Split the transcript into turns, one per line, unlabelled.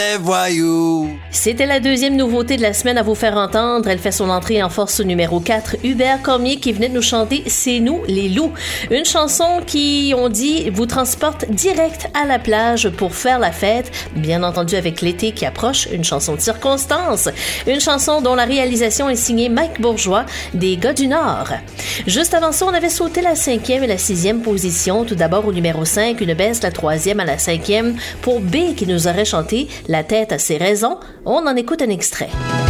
Voyou.
C'était la deuxième nouveauté de la semaine à vous faire entendre. Elle fait son entrée en force au numéro 4. Hubert Cormier qui venait de nous chanter « C'est nous les loups ». Une chanson qui, on dit, vous transporte direct à la plage pour faire la fête. Bien entendu avec l'été qui approche, une chanson de circonstance. Une chanson dont la réalisation est signée Mike Bourgeois des Gars du Nord. Juste avant ça, on avait sauté la 5e et la 6e position. Tout d'abord au numéro 5, une baisse, la 3e à la 5e pour B qui nous aurait chanté « La tête a ses raisons ». On en écoute un extrait.